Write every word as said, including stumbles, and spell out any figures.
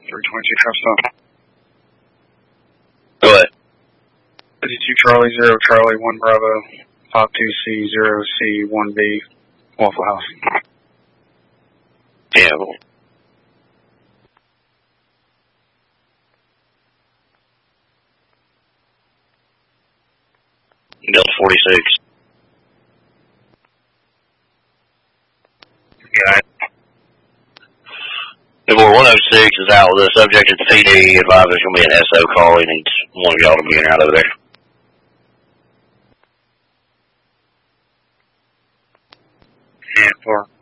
three twenty-two truck stop. Go ahead. fifty-two Charlie, zero Charlie, one Bravo, five two C, zero C, one B, Waffle House. Yeah. Delta forty-six. Got it. Number one oh six is out with the subject at the P D. Advisor there's going to be an S O call. He needs one of y'all to be in out over there. Yeah, for